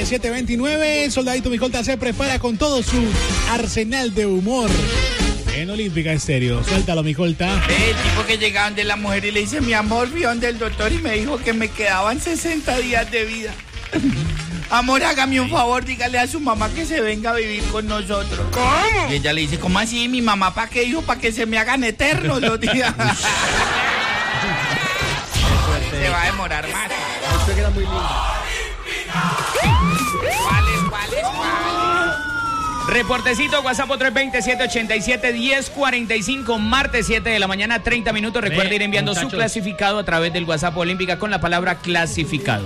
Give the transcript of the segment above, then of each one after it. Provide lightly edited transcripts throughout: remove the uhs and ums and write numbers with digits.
7:29. Soldadito Micolta se prepara con todo su arsenal de humor en Olímpica Estéreo. Suéltalo, Micolta. El tipo que llegaban de la mujer y le dice, mi amor, fui donde el doctor y me dijo que me quedaban 60 días de vida. Amor, hágame un favor, dígale a su mamá que se venga a vivir con nosotros. ¿Cómo? Y ella le dice, ¿cómo así? Mi mamá, ¿para qué, hijo? Para que se me hagan eternos los días. Se va a demorar más. Esto queda muy lindo. ¿Cuáles? Reportecito, WhatsApp 320-787-1045, martes 7 de la mañana, 30 minutos. Recuerde ir enviando su clasificado a través del WhatsApp Olímpica con la palabra clasificado.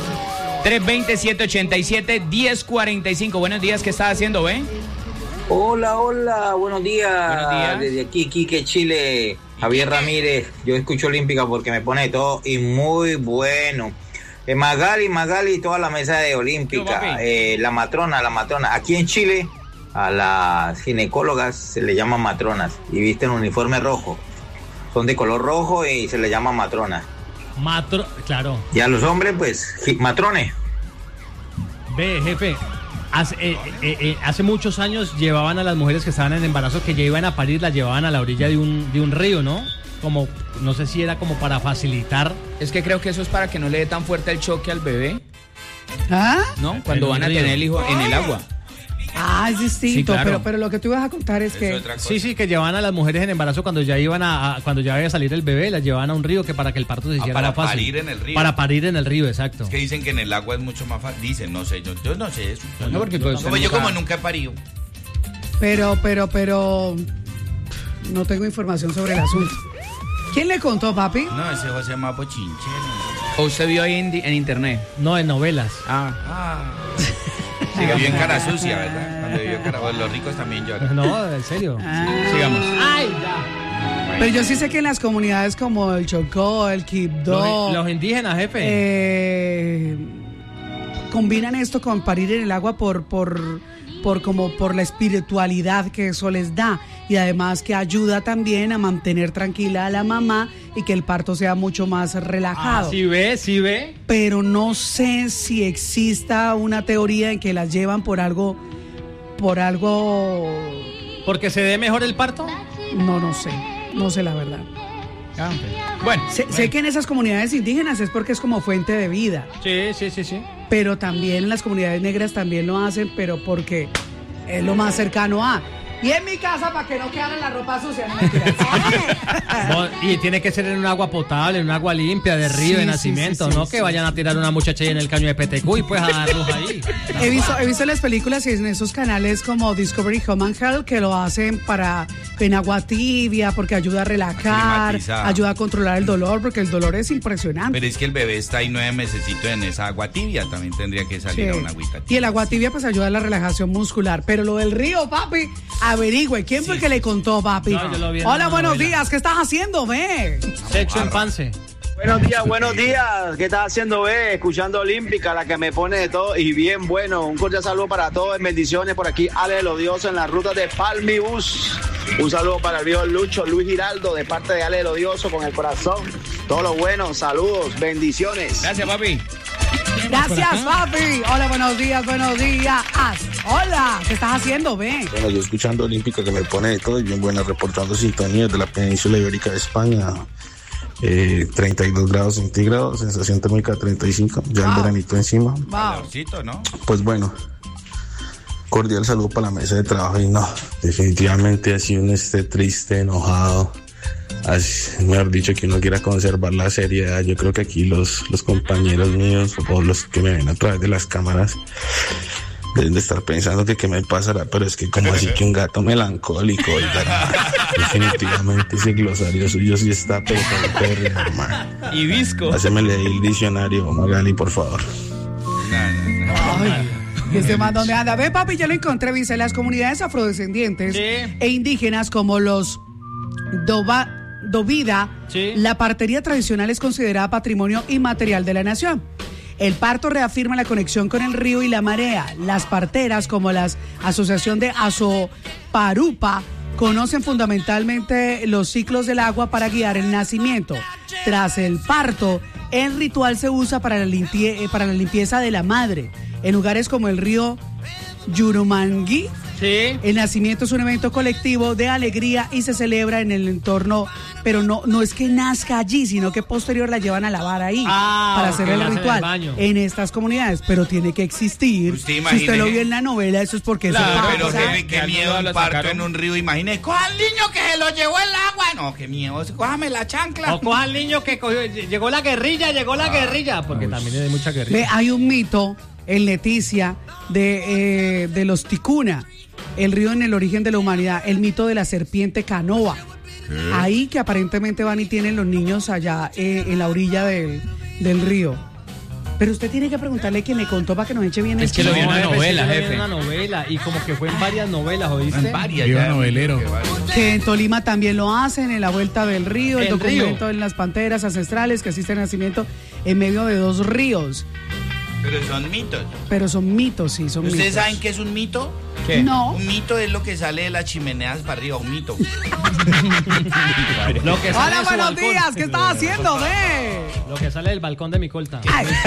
320-787-1045. Buenos días, ¿qué estás haciendo, ve? Hola, buenos días. Buenos días. Desde aquí, Quique, Chile. Javier Ramírez, yo escucho Olímpica porque me pone todo y muy bueno. Magali, toda la mesa de Olímpica, la matrona. Aquí en Chile, a las ginecólogas se le llama matronas y visten uniforme rojo. Son de color rojo y se le llama matronas. Claro. Y a los hombres, pues, matrones. Ve, jefe, hace muchos años llevaban a las mujeres que estaban en embarazo, que ya iban a parir, las llevaban a la orilla de un río, ¿no? Como, no sé si era como para facilitar. Es que creo que eso es para que no le dé tan fuerte el choque al bebé, ¿Ah? ¿no? Cuando van a tener el hijo en el agua. Ah, es distinto, Sí, claro. pero lo que tú ibas a contar es que... Sí, que llevaban a las mujeres en embarazo cuando ya iban cuando ya iba a salir el bebé, las llevaban a un río que para que el parto se hiciera más fácil. Para parir en el río. Para parir en el río, exacto. Es que dicen que en el agua es mucho más fácil. Dicen, no sé, yo no sé eso. No, porque pues, Yo como nunca he parido. Pero... No tengo información sobre el asunto. ¿Quién le contó, papi? No, ese José Mapo Chinchero. ¿O usted vio ahí en internet? No, en novelas. Sí, que vivió en Cara Sucia, ¿verdad? Cuando vivió en Cara... Los ricos también lloran. No, en serio. Sigamos. Ay, ya. Pero yo sí sé que en las comunidades como el Chocó, el Quibdó... Los indígenas, jefe. Combinan esto con parir en el agua por la espiritualidad que eso les da, y además que ayuda también a mantener tranquila a la mamá y que el parto sea mucho más relajado. Sí ve. Pero no sé si exista una teoría en que las llevan por algo. ¿Porque se dé mejor el parto? No sé la verdad. Bueno, sé que en esas comunidades indígenas es porque es como fuente de vida. Sí. Pero también en las comunidades negras también lo hacen, pero porque es lo más cercano a... Y en mi casa, para que no quede la ropa sucia. No me tiras. No, y tiene que ser en un agua potable, en un agua limpia, de río, de nacimiento, ¿no? Que vayan a tirar una muchacha ahí en el caño de PTQ y pues a dar luz ahí. He visto las películas y en esos canales como Discovery Home and Health que lo hacen en agua tibia porque ayuda a relajar, Climatizada. ayuda a controlar el dolor porque el dolor es impresionante. Pero es que el bebé está ahí 9 mesecitos en esa agua tibia. También tendría que salir a una agüita tibia. Y el agua tibia pues ayuda a la relajación muscular. Pero lo del río, papi, averigüe. ¿Quién fue que le contó, papi? No, yo lo vi en Hola, una buenos novela. días. ¿Qué estás haciendo, ve? Sexo en Pance. Buenos días. ¿Qué estás haciendo, escuchando Olímpica, la que me pone de todo y bien bueno? Un cordial saludo para todos, bendiciones por aquí, Ale de los Diosos en la ruta de Palmibus. Un saludo para el viejo Lucho, Luis Giraldo, de parte de Ale de los Diosos, con el corazón. Todo lo bueno, saludos, bendiciones. gracias, papi. Gracias, papi. Hola, buenos días. Hola, ¿qué estás haciendo, ve? Bueno, yo escuchando Olímpica que me pone de todo y bien buena, reportando sintonía de la península ibérica de España. 32 grados centígrados, sensación térmica 35, ya el veranito encima. Calorcito, ¿no? Pues bueno, cordial saludo para la mesa de trabajo y no, definitivamente así uno esté triste, enojado, así, mejor dicho, que uno quiera conservar la seriedad. Yo creo que aquí los compañeros míos o los que me ven a través de las cámaras deben de estar pensando que qué me pasará, pero es que como así que un gato melancólico, oiga, definitivamente ese glosario suyo sí está perfecto, hermano. Y visco. Haceme leer el diccionario, Magali, por favor. Ay, este man, ¿dónde anda? Ve, papi, yo lo encontré, dice, las comunidades afrodescendientes e indígenas como los Dovida, la partería tradicional es considerada patrimonio inmaterial de la nación. El parto reafirma la conexión con el río y la marea. Las parteras, como la Asociación de Azoparupa, conocen fundamentalmente los ciclos del agua para guiar el nacimiento. Tras el parto, el ritual se usa para la limpieza de la madre. en lugares como el río Yurumangui. Sí. El nacimiento es un evento colectivo de alegría y se celebra en el entorno, pero no es que nazca allí, sino que posterior la llevan a lavar ahí para hacer el ritual en estas comunidades, pero tiene que existir. Si usted lo vio en la novela, eso es porque claro, pero qué miedo un parto en un río, imagínese, coja al niño que se lo llevó el agua, no, qué miedo, cójame la chancla. O coja al niño que cogió, llegó la guerrilla, porque también hay mucha guerrilla. Hay un mito en Leticia de los ticuna, el río en el origen de la humanidad, el mito de la serpiente canoa. Ahí que aparentemente van y tienen los niños allá en la orilla del río. Pero usted tiene que preguntarle quién le contó para que nos eche bien. Es que lo vio en una novela, jefe. En una novela, y como que fue en varias novelas, ¿oíste? En varias. Ya, novelero. Que en Tolima también lo hacen, en la vuelta del río, el documento en las panteras ancestrales, que asiste al nacimiento en medio de dos ríos. Pero son mitos. Pero son mitos, sí, son mitos. ¿Ustedes saben qué es un mito? ¿Qué? No. Un mito es lo que sale de las chimeneas para arriba, un mito. Hola, buenos días, ¿qué estás haciendo, Lo que sale del balcón de mi colta.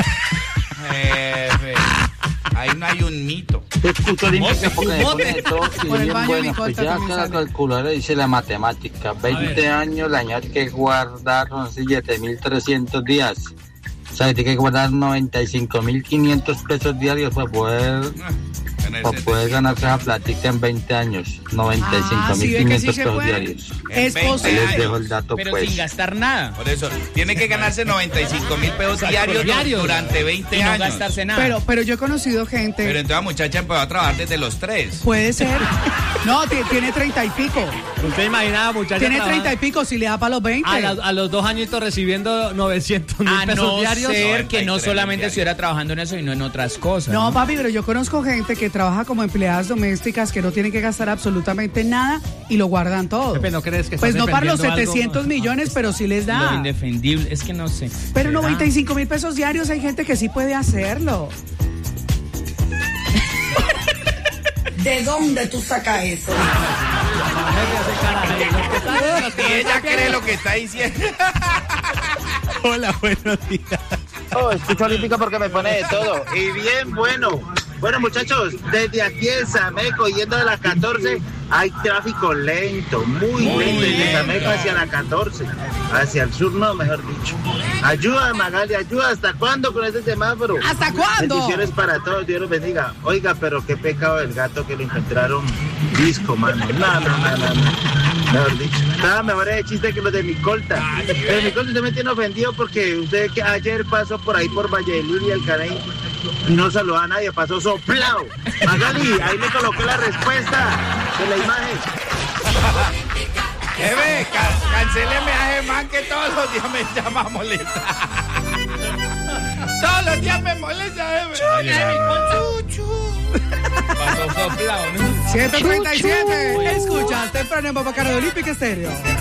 Ahí no hay un mito. Escucho Olímpica porque me pone de todo y bien bueno. Pues ya que la calculadora dice la matemática. 20 años, el año hay que guardar 7.300 días. O sea, tiene que guardar 95.500 pesos diarios para poder ganarse esa platica en 20 años. 95.500 pesos diarios. Es posible. Les dejo el dato, pero pues. sin gastar nada. Por eso, tiene que ganarse 95.000 pesos diarios durante 20 y años. no gastarse nada. Pero yo he conocido gente. Pero entonces la muchacha empezó a trabajar desde los 3. Puede ser. No, tiene 30 y pico. ¿Usted imaginaba, muchacha? Tiene 30 y pico, si le da para los 20. A los 2 añitos recibiendo 900.000 pesos diarios. Ser que no solamente estuviera trabajando en eso, sino en otras cosas. No, papi, pero yo conozco gente que trabaja como empleadas domésticas que no tienen que gastar absolutamente nada y lo guardan todo. Pepe, ¿no crees que pues no para los defendiendo 700 algo? millones, pero sí les da. Lo indefendible, es que no sé. Pero 95.000 pesos diarios hay gente que sí puede hacerlo. ¿De dónde tú sacas eso? Y ella cree lo que está diciendo. Hola, buenos días. Escucho Olímpica porque me pone de todo. Y bien bueno. Bueno, muchachos, desde aquí en Sameco, yendo de la 14, hay tráfico lento, muy lento, desde Sameco hacia la 14, hacia el sur, no, mejor dicho. Ayuda, Magali, ayuda. ¿Hasta cuándo con este semáforo? ¿Hasta cuándo? Bendiciones para todos, Dios los bendiga. Oiga, pero qué pecado del gato que lo encontraron disco, mano. No. Mejor dicho, nada mejor es el chiste que los de mi colta. Pero mi colta usted me tiene ofendido porque usted que ayer pasó por ahí por Valle de Luz y el Caney y no saludó a nadie, pasó soplado. Magali, ahí le coloqué la respuesta de la imagen. Jefe, cancéleme a Germán que todos los días me llama a molestar. Todos los días me molesta, jefe. Pasó soplado, ¿no? 7:37. Escuchas temprano en Papacaro de Olímpica Estéreo.